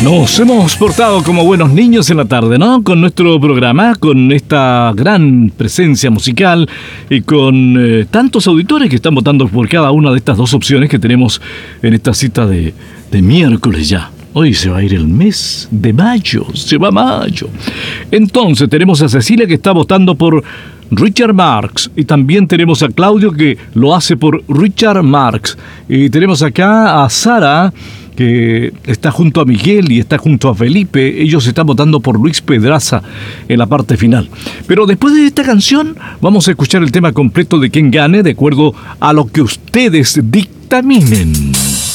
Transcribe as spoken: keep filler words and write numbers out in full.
Nos hemos portado como buenos niños en la tarde, ¿no? Con nuestro programa, con esta gran presencia musical y con eh, tantos auditores que están votando por cada una de estas dos opciones que tenemos en esta cita de, de miércoles ya. Hoy se va a ir el mes de mayo, se va mayo. Entonces tenemos a Cecilia que está votando por Richard Marx y también tenemos a Claudio que lo hace por Richard Marx. Y tenemos acá a Sara que está junto a Miguel y está junto a Felipe. Ellos están votando por Luis Pedraza en la parte final. Pero después de esta canción vamos a escuchar el tema completo de quien gane de acuerdo a lo que ustedes dictaminen.